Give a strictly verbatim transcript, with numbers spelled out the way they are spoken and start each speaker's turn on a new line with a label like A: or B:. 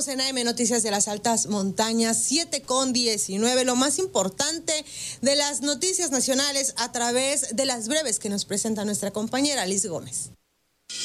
A: Estamos en A M Noticias de las Altas Montañas, siete con diecinueve, lo más importante de las noticias nacionales a través de las breves que nos presenta nuestra compañera Liz Gómez.